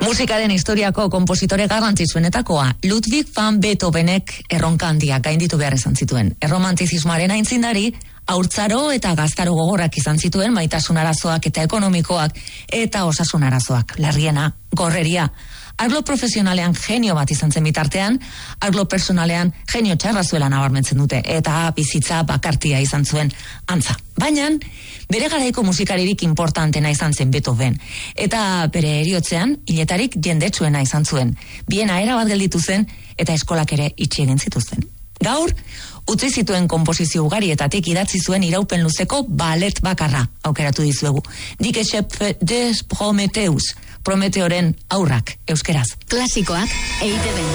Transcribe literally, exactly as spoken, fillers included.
Musikaren historiako konpositore garrantzitsuenetakoa, Ludwig van Beethovenek erronka handiak gainditu behar izan zituen. Erromantizismoaren aintzindari, haurtzaro eta gaztaro gogorrak izan zituen, maitasun arazoak eta ekonomikoak eta osasun arazoak, larriena, gorreria. Arlo profesionalean genio bat izan zen bitartean, arlo personalean genio txarra zuela nabarmentzen dute, eta bizitza bakartia izan zuen antza. Baina, bere garaiko musikaririk importantena izan zen Beethoven, eta bere eriotzean, hiletarik jendetsuena izan zuen. Biena erabat gelditu zen, eta eskolak ere itxi egin zituzten. Gaur, utzi zituen konposizio ugarietatik idatzi zuen iraupen luzeko ballet bakarra aukeratu dizuegu. Die Geschöpfe des Prometheus, Prometeoren aurrak, euskeraz. Klasikoak, E I Te Be.